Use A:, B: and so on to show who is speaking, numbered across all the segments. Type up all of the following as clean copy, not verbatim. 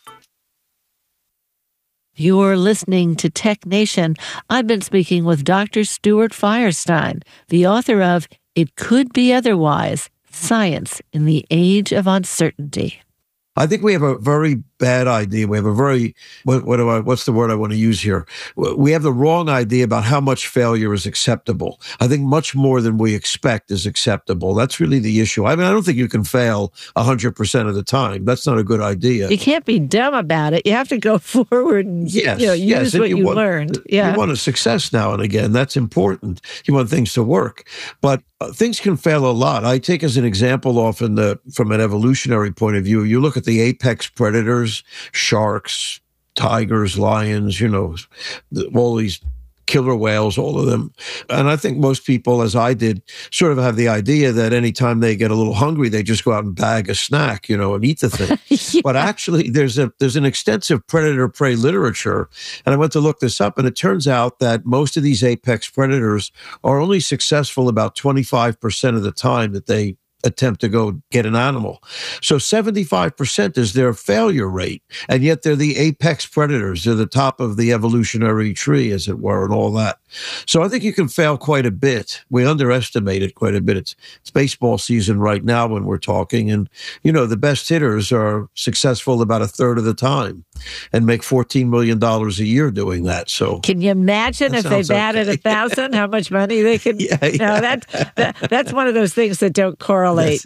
A: You're listening to Tech Nation. I've been speaking with Dr. Stuart Firestein, the author of It Could Be Otherwise: Science in the Age of Uncertainty.
B: I think we have a very bad idea. We have a very, what's the word I want to use here? We have the wrong idea about how much failure is acceptable. I think much more than we expect is acceptable. That's really the issue. I mean, I don't think you can fail 100% of the time. That's not a good idea.
A: You can't be dumb about it. You have to go forward and use what you learned. Yeah.
B: You want a success now and again. That's important. You want things to work. But things can fail a lot. I take as an example often from an evolutionary point of view, you look at the apex predators, sharks, tigers, lions, all these killer whales, all of them. And I think most people, as I did, sort of have the idea that anytime they get a little hungry, they just go out and bag a snack, and eat the thing. Yeah. But actually, there's an extensive predator-prey literature. And I went to look this up, and it turns out that most of these apex predators are only successful about 25% of the time that they attempt to go get an animal. So 75% is their failure rate. And yet they're the apex predators. They're the top of the evolutionary tree, as it were, and all that. So I think you can fail quite a bit. We underestimate it quite a bit. It's baseball season right now when we're talking. And, the best hitters are successful about a third of the time and make $14 million a year doing that. So
A: can you imagine if they batted 1,000, how much money they could?
B: Yeah.
A: No, that's one of those things that don't correlate,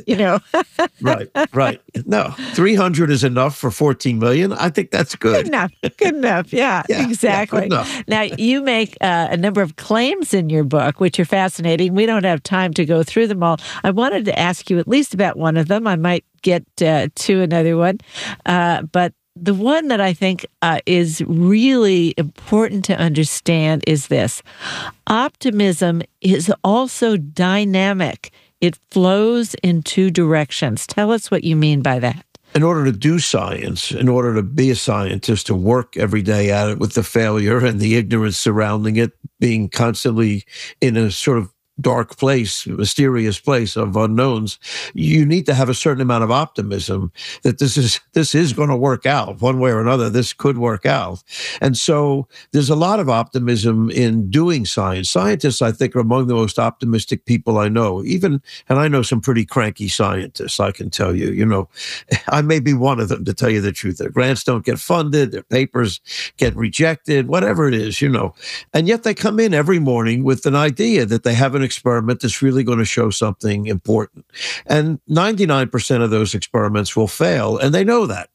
B: Right. No, 300 is enough for 14 million. I think that's good.
A: Good enough. Yeah, exactly. Now, you make a number of claims in your book, which are fascinating. We don't have time to go through them all. I wanted to ask you at least about one of them. I might get to another one. But the one that I think is really important to understand is this. Optimism is also dynamic. It flows in two directions. Tell us what you mean by that.
B: In order to do science, in order to be a scientist, to work every day at it with the failure and the ignorance surrounding it, being constantly in a sort of dark place, mysterious place of unknowns, you need to have a certain amount of optimism that this is going to work out one way or another. This could work out. And so there's a lot of optimism in doing science. Scientists, I think, are among the most optimistic people I know, and I know some pretty cranky scientists, I can tell you, I may be one of them, to tell you the truth. Their grants don't get funded, their papers get rejected, whatever it is, and yet they come in every morning with an idea that they have an experiment that's really going to show something important. And 99% of those experiments will fail, and they know that.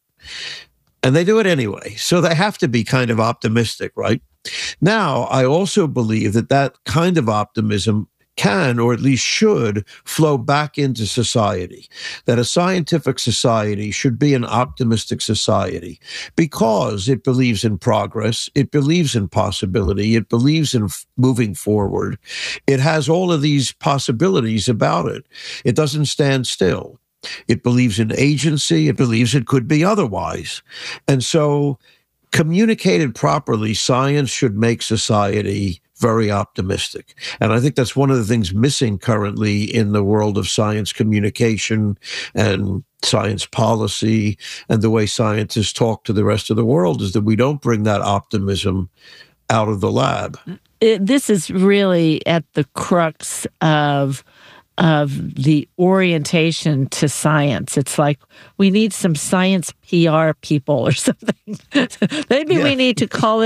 B: And they do it anyway. So they have to be kind of optimistic, right? Now, I also believe that kind of optimism can, or at least should, flow back into society. That a scientific society should be an optimistic society because it believes in progress, it believes in possibility, it believes in moving forward. It has all of these possibilities about it. It doesn't stand still. It believes in agency. It believes it could be otherwise. And so, communicated properly, science should make society very optimistic. And I think that's one of the things missing currently in the world of science communication and science policy and the way scientists talk to the rest of the world, is that we don't bring that optimism out of the lab.
A: This is really at the crux of the orientation to science. It's like we need some science PR people or something. Maybe we need to call it